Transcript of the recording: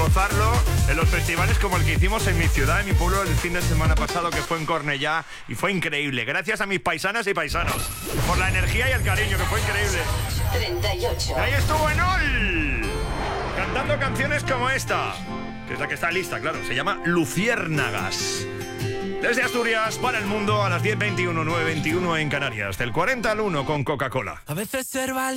gozarlo en los festivales como el que hicimos en mi ciudad, en mi pueblo, el fin de semana pasado, que fue en Cornellá, y fue increíble. Gracias a mis paisanas y paisanos por la energía y el cariño, que fue increíble. 38. Y ahí estuvo Enol, cantando canciones como esta, que es la que está lista, claro, se llama Luciérnagas. Desde Asturias para el mundo a las 10:21, 9:21 en Canarias, del 40 al 1 con Coca-Cola. A veces ser valiente